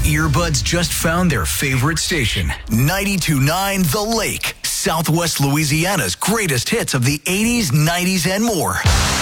earbuds just found their favorite station. 92.9 The Lake, Southwest Louisiana's greatest hits of the 80s, 90s, and more.